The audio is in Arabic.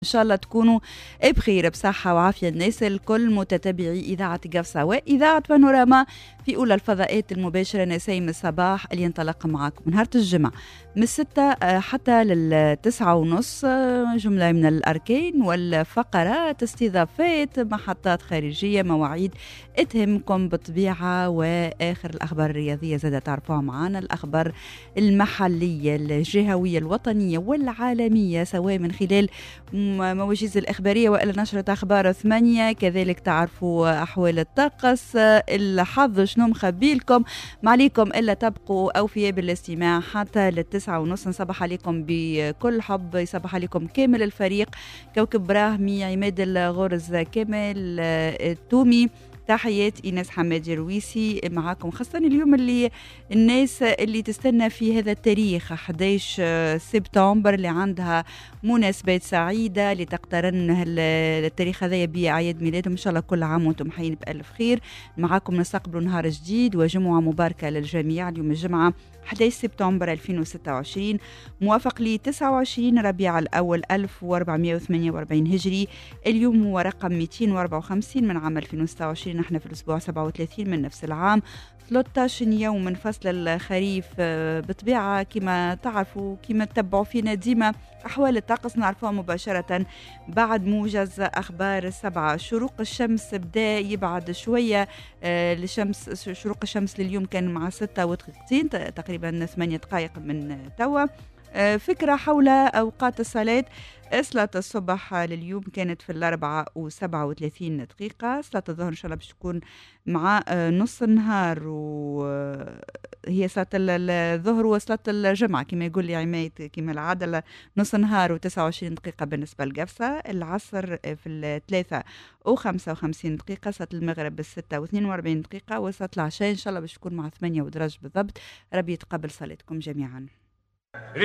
إن شاء الله تكونوا بخير بصحة وعافية الناس الكل متتبعي إذاعة قفصة وإذاعة بانوراما في أولى الفضاءات المباشرة نسيم الصباح اللي ينطلق معكم نهار الجمعة من 6 حتى لل9:30 جملة من الأركان والفقرات استضافات محطات خارجية مواعيد تهمكم بالطبيعة وآخر الأخبار الرياضية زادة تعرفوها معنا الأخبار المحلية الجهوية الوطنية والعالمية سواء من خلال مواجيز الإخبارية وإلى نشرة أخبار 8 كذلك تعرفوا أحوال الطقس الحظ شنو مخبيلكم ما عليكم إلا تبقوا أوفياء بالاستماع حتى ل9:30 نصبح عليكم بكل حب يصبح عليكم كامل الفريق كوكب براهمي عماد الغرز كامل التومي تحيات إيناس حمادي رويسي معاكم خاصة اليوم اللي الناس اللي تستنى في هذا التاريخ 11 سبتمبر اللي عندها مناسبات سعيدة لتقترن التاريخ هذا بأعياد ميلادهم إن شاء الله كل عام وانتم حيين بألف خير معاكم نستقبلوا نهار جديد وجمعة مباركة للجميع اليوم الجمعة 11 سبتمبر 2026 موافق ل 29 ربيع الأول 1448 هجري اليوم هو رقم 254 من عام 2026 نحن في الأسبوع 37 من نفس العام 13 يوم من فصل الخريف بطبيعة كما تعرفوا كما تتبعوا فينا ديما أحوال الطقس نعرفوها مباشرة بعد موجز أخبار 7 شروق الشمس بدأ يبعد شوية لشمس شروق الشمس لليوم كان مع 6 ودقيقتين تقريبا 8 دقائق من توا فكرة حول أوقات الصلاة صلاة الصبح لليوم كانت في 4:37 دقيقة صلاة الظهر إن شاء الله باش تكون مع نص النهار وهي صلاة الظهر وصلاة الجمعة كما يقول لي عماد كما العادة نص النهار و29 دقيقة بالنسبة لقفصة العصر في 3:55 دقيقة صلاة المغرب 6:42 دقيقة وصلاة العشاء إن شاء الله باش تكون مع 8 ودرج بالضبط ربي يتقبل صلاتكم جميعا.